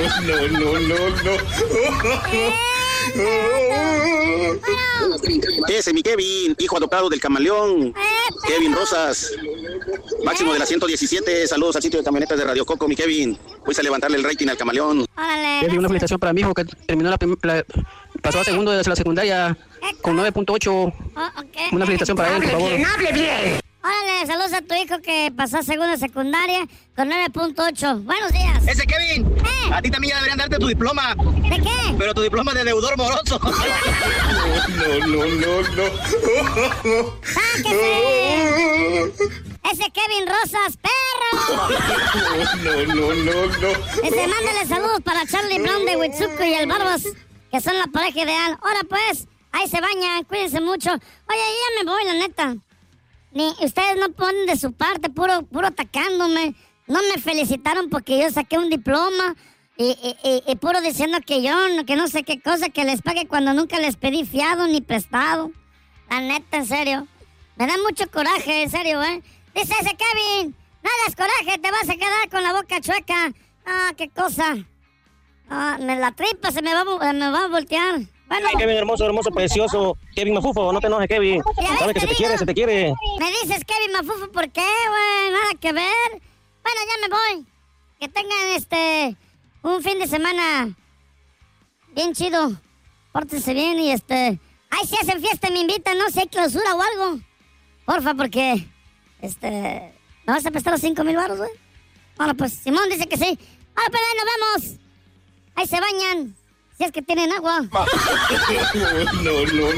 Ese, mi Kevin, hijo adoptado del camaleón. Kevin Rosas, máximo de la 117. Saludos al sitio de camionetas de Radio Coco, mi Kevin. Voy a levantarle el rating al camaleón. Kevin, una felicitación para mi hijo que terminó pasó a segundo de la secundaria con 9.8. Una felicitación para él, por favor. ¡Hable bien! Órale, saludos a tu hijo que pasó a segundo de secundaria con 9.8. Buenos días. Ese, Kevin, a ti también ya deberían darte tu diploma. ¿De qué? Pero tu diploma de deudor moroso. ¡Sáquese! ¡Ese Kevin Rosas, perro! Ese, mándale saludos para Charlie Brown de Huitzuco y el Barbas, que son la pareja ideal. Ahora pues, ahí se bañan, cuídense mucho. Oye, ya me voy, la neta. Ustedes no ponen de su parte, puro atacándome. No me felicitaron porque yo saqué un diploma y puro diciendo que no sé qué cosa, que les pague cuando nunca les pedí fiado ni prestado. La neta, en serio. Me da mucho coraje, en serio, ¿eh? Dice ese Kevin, nada es coraje, te vas a quedar con la boca chueca. Ah, qué cosa. Ah, la tripa se me va a voltear. Bueno, ay, Kevin, hermoso, precioso. Kevin Mafufo, no te enojes, Kevin. Sabes que se te quiere. Me dices Kevin Mafufo, ¿por qué, güey? Nada que ver. Bueno, ya me voy. Que tengan un fin de semana bien chido. Pórtense bien y ay, si hacen fiesta me invitan, no sé, si hay clausura o algo. Porfa, porque ¿me vas a prestar los 5,000 baros, güey? Bueno, pues Simón dice que sí. Ahora, pues ahí nos vemos. Ahí se bañan. Si es que tienen agua. No.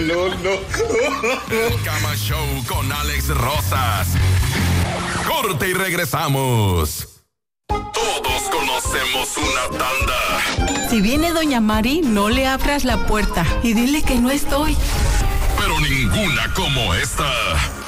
El Cama Show con Alex Rosas. Corte y regresamos. Todos conocemos una tanda. Si viene Doña Mari, no le abras la puerta y dile que no estoy. Pero ninguna como esta.